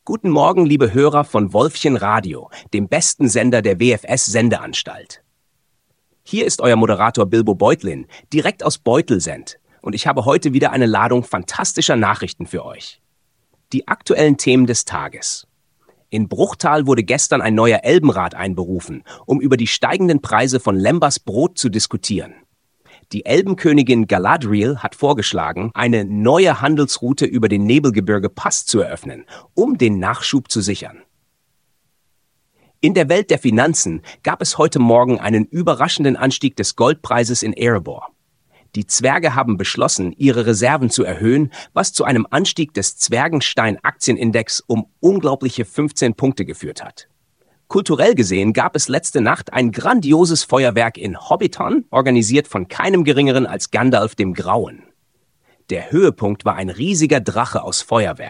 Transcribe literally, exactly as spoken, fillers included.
Guten Morgen, liebe Hörer von Wolfchen Radio, dem besten Sender der W F S-Sendeanstalt. Hier ist euer Moderator Bilbo Beutlin, direkt aus Beutelsend, und ich habe heute wieder eine Ladung fantastischer Nachrichten für euch. Die aktuellen Themen des Tages. In Bruchtal wurde gestern ein neuer Elbenrat einberufen, um über die steigenden Preise von Lembas Brot zu diskutieren. Die Elbenkönigin Galadriel hat vorgeschlagen, eine neue Handelsroute über den Nebelgebirge Pass zu eröffnen, um den Nachschub zu sichern. In der Welt der Finanzen gab es heute Morgen einen überraschenden Anstieg des Goldpreises in Erebor. Die Zwerge haben beschlossen, ihre Reserven zu erhöhen, was zu einem Anstieg des Zwergenstein-Aktienindex um unglaubliche fünfzehn Punkte geführt hat. Kulturell gesehen gab es letzte Nacht ein grandioses Feuerwerk in Hobbiton, organisiert von keinem Geringeren als Gandalf dem Grauen. Der Höhepunkt war ein riesiger Drache aus Feuerwerk.